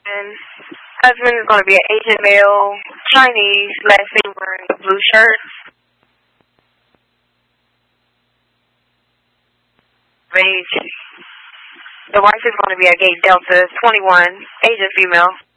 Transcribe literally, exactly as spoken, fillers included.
And husband is going to be an Asian male, Chinese, last name wearing a blue shirt. Age. The wife is going to be a gay Delta, twenty-one, Asian female.